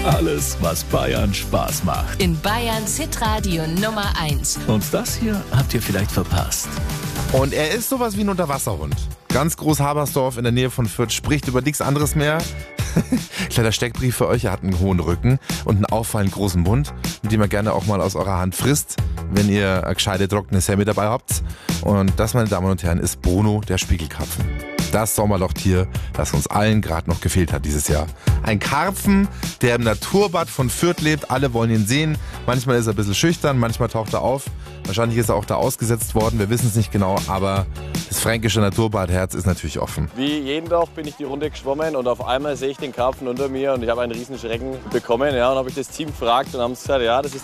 Alles, was Bayern Spaß macht. In Bayerns Hitradio Nummer 1. Und das hier habt ihr vielleicht verpasst. Und er ist sowas wie ein Unterwasserhund. Ganz groß Habersdorf in der Nähe von Fürth, spricht über nichts anderes mehr. Kleiner Steckbrief für euch, er hat einen hohen Rücken und einen auffallend großen Mund, mit dem er gerne auch mal aus eurer Hand frisst, wenn ihr eine gescheite trockene Semmel dabei habt. Und das, meine Damen und Herren, ist Bruno, der Spiegelkarpfen. Das Sommerlochtier, das uns allen gerade noch gefehlt hat dieses Jahr. Ein Karpfen, der im Naturbad von Fürth lebt. Alle wollen ihn sehen. Manchmal ist er ein bisschen schüchtern, manchmal taucht er auf. Wahrscheinlich ist er auch da ausgesetzt worden, wir wissen es nicht genau, aber das fränkische Naturbadherz ist natürlich offen. Wie jeden Tag bin ich die Runde geschwommen und auf einmal sehe ich den Karpfen unter mir und ich habe einen riesen Schrecken bekommen. Ja, und habe ich das Team gefragt und haben gesagt, ja, das ist